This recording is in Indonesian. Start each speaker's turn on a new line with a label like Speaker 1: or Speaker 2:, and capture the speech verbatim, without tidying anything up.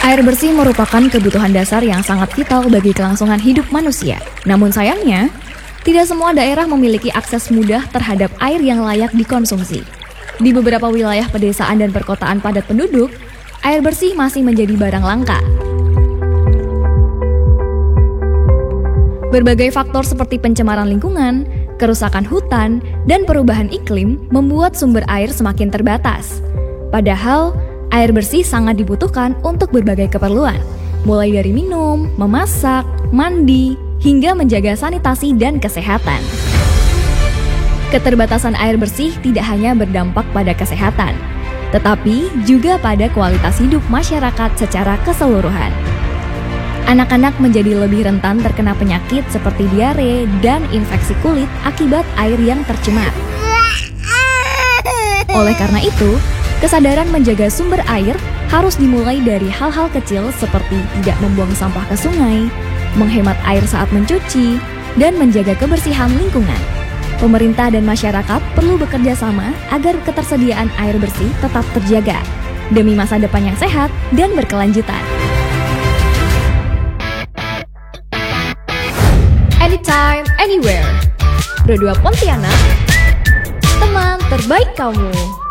Speaker 1: Air bersih merupakan kebutuhan dasar yang sangat vital bagi kelangsungan hidup manusia. Namun sayangnya, tidak semua daerah memiliki akses mudah terhadap air yang layak dikonsumsi. Di beberapa wilayah pedesaan dan perkotaan padat penduduk, air bersih masih menjadi barang langka. Berbagai faktor seperti pencemaran lingkungan, kerusakan hutan, dan perubahan iklim membuat sumber air semakin terbatas. Padahal, air bersih sangat dibutuhkan untuk berbagai keperluan, mulai dari minum, memasak, mandi, hingga menjaga sanitasi dan kesehatan. Keterbatasan air bersih tidak hanya berdampak pada kesehatan, tetapi juga pada kualitas hidup masyarakat secara keseluruhan. Anak-anak menjadi lebih rentan terkena penyakit seperti diare dan infeksi kulit akibat air yang tercemar. Oleh karena itu, kesadaran menjaga sumber air harus dimulai dari hal-hal kecil seperti tidak membuang sampah ke sungai, menghemat air saat mencuci, dan menjaga kebersihan lingkungan. Pemerintah dan masyarakat perlu bekerja sama agar ketersediaan air bersih tetap terjaga demi masa depan yang sehat dan berkelanjutan. Anytime, anywhere. Pro dua Pontianak, teman terbaik kamu.